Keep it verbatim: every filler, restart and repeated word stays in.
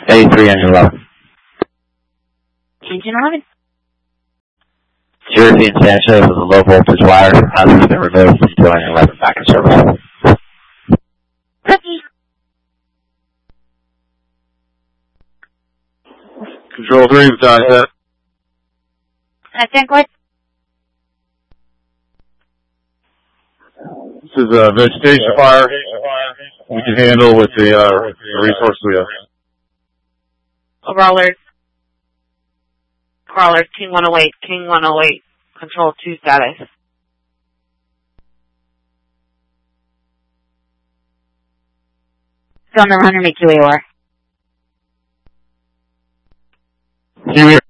eighty-three, engine eleven. Engine eleven. European Sanchez with a low voltage wire has been removed from two engine eleven back in service. Cookie. Control three, battalion set. Uh, Tanquid. This is a vegetation fire. We can handle with the, uh, the resources we have. Roller. Crawler, King one oh eight, King one oh eight, control two status. Still on the run or make Q A O R. Q A